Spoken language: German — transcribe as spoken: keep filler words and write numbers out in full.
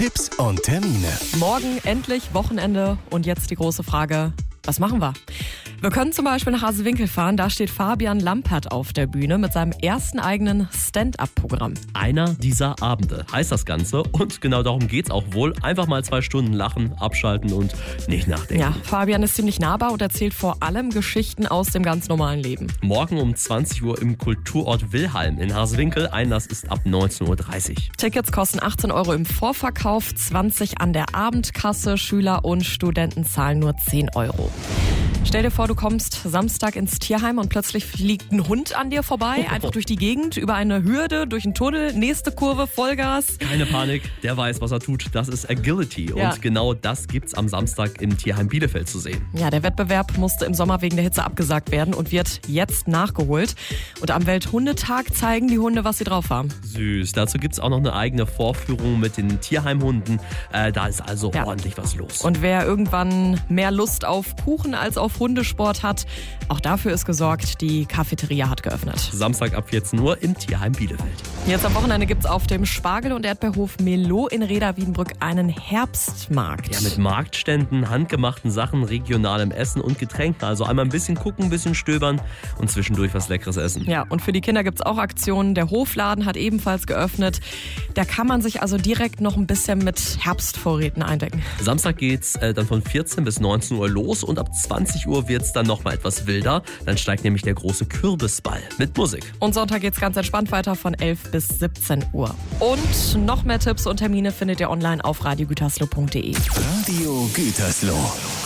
Tipps und Termine. Morgen endlich Wochenende und jetzt die große Frage, was machen wir? Wir können zum Beispiel nach Hasewinkel fahren, da steht Fabian Lampert auf der Bühne mit seinem ersten eigenen Stand-up-Programm. Einer dieser Abende heißt das Ganze und genau darum geht's auch wohl. Einfach mal zwei Stunden lachen, abschalten und nicht nachdenken. Ja, Fabian ist ziemlich nahbar und erzählt vor allem Geschichten aus dem ganz normalen Leben. Morgen um zwanzig Uhr im Kulturort Wilhelm in Hasewinkel. Einlass ist ab neunzehn Uhr dreißig. Tickets kosten achtzehn Euro im Vorverkauf, zwanzig an der Abendkasse. Schüler und Studenten zahlen nur zehn Euro. Stell dir vor, du kommst Samstag ins Tierheim und plötzlich fliegt ein Hund an dir vorbei, einfach durch die Gegend, über eine Hürde, durch einen Tunnel, nächste Kurve, Vollgas. Keine Panik, der weiß, was er tut. Das ist Agility Ja. und genau das gibt's am Samstag im Tierheim Bielefeld zu sehen. Ja, der Wettbewerb musste im Sommer wegen der Hitze abgesagt werden und wird jetzt nachgeholt. Und am Welthundetag zeigen die Hunde, was sie drauf haben. Süß. Dazu gibt's auch noch eine eigene Vorführung mit den Tierheimhunden. Äh, da ist also Ja. ordentlich was los. Und wer irgendwann mehr Lust auf Kuchen als auf Hundesport hat, auch dafür ist gesorgt, die Cafeteria hat geöffnet. Samstag ab vierzehn Uhr im Tierheim Bielefeld. Jetzt am Wochenende gibt's auf dem Spargel- und Erdbeerhof Melo in Reda-Wiedenbrück einen Herbstmarkt. Ja, mit Marktständen, handgemachten Sachen, regionalem Essen und Getränken. Also einmal ein bisschen gucken, ein bisschen stöbern und zwischendurch was Leckeres essen. Ja, und für die Kinder gibt's auch Aktionen. Der Hofladen hat ebenfalls geöffnet. Da kann man sich also direkt noch ein bisschen mit Herbstvorräten eindecken. Samstag geht's äh, dann von vierzehn bis neunzehn Uhr los und ab zwanzig Uhr wird's dann nochmal etwas wilder. Dann steigt nämlich der große Kürbisball mit Musik. Und Sonntag geht's ganz entspannt weiter von elf bis siebzehn Uhr. Und noch mehr Tipps und Termine findet ihr online auf radio gütersloh punkt de. Radio Gütersloh.